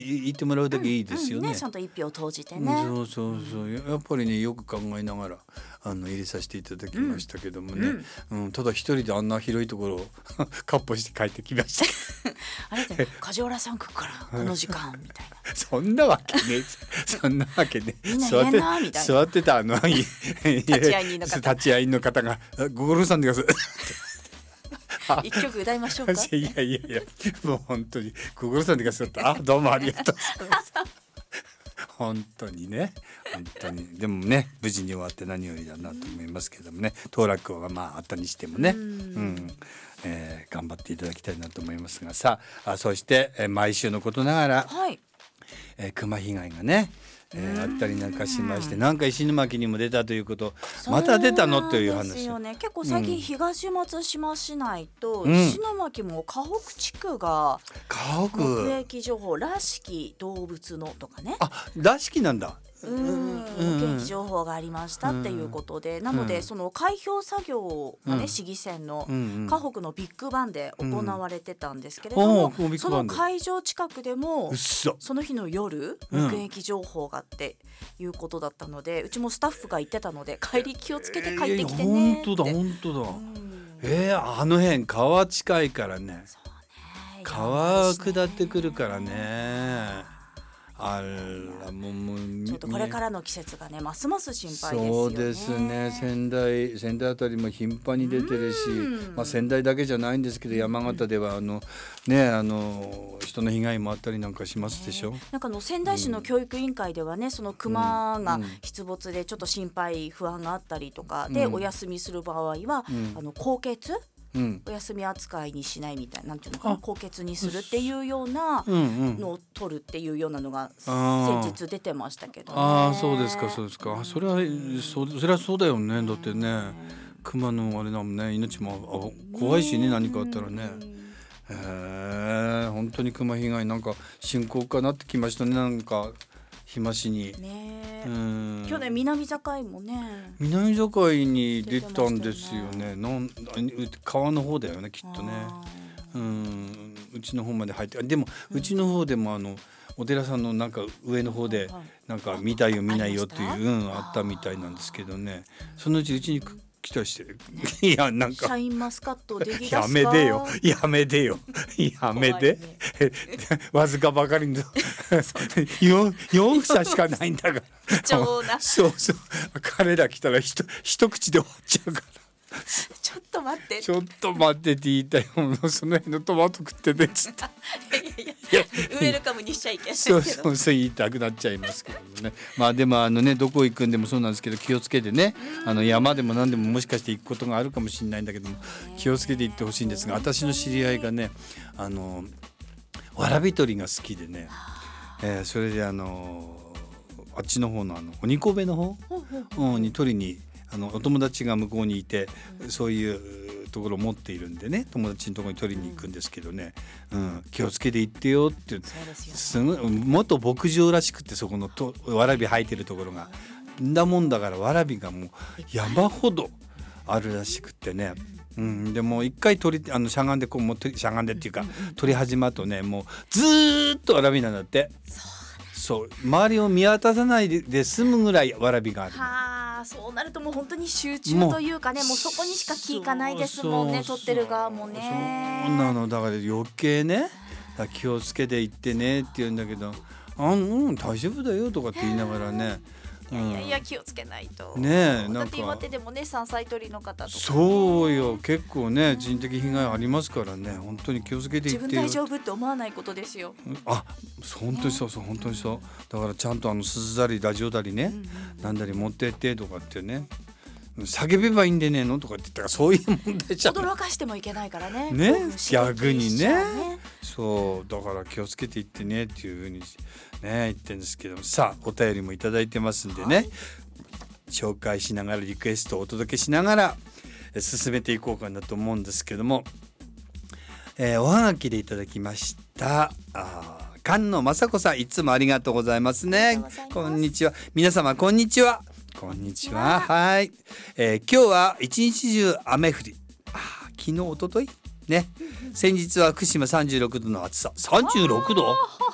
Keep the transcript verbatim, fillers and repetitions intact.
言ってもらうだけいいですよね。 うんうんね、ちゃんと一票投じてね、 そうそうそう、やっぱりねよく考えながらあの入れさせていただきましたけどもね、うんうん、ただ一人であんな広いところをかっ歩して帰ってきましたあれで梶原さん来るからこの時間みたいなそんなわけねそんなわけねみんな入れんなみたいな座ってたあの立ち会い人の方立ち会いの方がご苦労さんでください一曲歌いましょうかいやいやいやもう本当にご苦労さんでくださったあどうもありがとう本当にね本当にでもね無事に終わって何よりだなと思いますけどもね、当落はまああったにしてもね、うん、えー、頑張っていただきたいなと思いますが、さあそして、えー、毎週のことながら、 はい、 えー、熊被害がね、えー、あったりなんかしまして、なんか石巻にも出たということ、また出たのという話ですよね。結構最近東松島市内とうん石巻も河北地区が河北目撃情報らしき動物のとかね、 あらしきなんだうん目撃情報がありましたっていうことで、うん、なので、うん、その開票作業がね、うん、市議選の河北のビッグバンで行われてたんですけれども、うん、その会場近くでもその日の夜目撃情報があっていうことだったので、うちもスタッフが言ってたので帰り気をつけて帰ってきてねって、 本当だ本当だ、うん、えー、あの辺川近いからね、そうね、川下ってくるからね、あらもうもうちょっとこれからの季節がねますます心配ですよね。 そうですね、仙台仙台あたりも頻繁に出てるし、まあ、仙台だけじゃないんですけど山形ではあの、ね、あの人の被害もあったりなんかしますでしょ、 ね、なんかの仙台市の教育委員会ではね、その熊が出没でちょっと心配不安があったりとかで、お休みする場合は、うん、あの高血うん、お休み扱いにしないみたいな、なんていうのかな、高血にするっていうようなのを取るっていうようなのが先日出てましたけどね。 ああそうですかそうですか、うん、それはそそれはそうだよね、だってね熊のあれだもんね、命も怖いしね、何かあったらね、へえ本当に熊被害なんか深刻化なってきましたね、なんか日増しに、ね、うん、 去年南境もね南境に出たんですよね、なん川の方だよねきっとね、うん、うちの方まで入って、でもうちの方でもあのお寺さんのなんか上の方でなんか見たいよ見ないよっていう、うん、あったみたいなんですけどね、そのうちうちに来たりしていやなんかシャインマスカットできますか、 やめでよやめでよやめで、ね、わずかばかりのよん房しかないんだから貴重なそうそう、彼ら来たらひと一口で終わっちゃうからちょっと待ってちょっと待ってって言いたいもの、その辺のトマト食ってねっつっていやいやウェルカムにしちゃいけないけそど、 うそうそう言いたくなっちゃいますけどね。まあでもあのねどこ行くんでもそうなんですけど気をつけてね、あの山でも何でももしかして行くことがあるかもしれないんだけども気をつけて行ってほしいんですが、私の知り合いがねあのわらび取りが好きでね、えー、それであのあっちの方のあの鬼首の方、うん、に取りにあのお友達が向こうにいて、そういうところを持っているんでね、友達のところに取りに行くんですけどね、うん、気をつけて行ってよって、すごい元牧場らしくて、そこのとわらび生えてるところがんだもんだから、わらびがもう山ほどあるらしくてね、うん、でも一回取りあのしゃがんでこうもうしゃがんでっていうか取り始まるとね、もうずーっとわらびなんだって。そう周りを見渡さないで済むぐらいわらびがある。 はあ、そうなるともう本当に集中というかね、もうそこにしか気いかないですもんね、撮ってる側もね。 そうなのだから余計ね、だ気をつけて行ってねって言うんだけど、あうん大丈夫だよとかって言いながらね、 いやいやいや気をつけないとねえ、なんかだって岩手でもね山菜採りの方とか、ね、 そうよ結構ね人的被害ありますからね、本当に気をつけていってよ。 自分大丈夫って思わないことですよ。 あ本当にそうそう本当にそうだからちゃんとあの鈴だりラジオだりね、うんうんうん、なんだり持ってってとかってね、叫べばいいんでねえのとかって言ったらそういう問題じゃん。 驚かしてもいけないからね。 ね逆にね、そうだから気をつけていってねっていうふうにね言ってるんですけど、さあお便りもいただいてますんでね、はい、紹介しながらリクエストをお届けしながら進めていこうかなと思うんですけども、えー、おはがきでいただきましたあ菅野雅子さん、いつもありがとうございますね。こんにちは皆様、こんにちはこんにちは。はい、えー、今日は一日中雨降り、あ昨日一昨日ね、先日は福島さんじゅうろくどの暑さ。さんじゅうろくど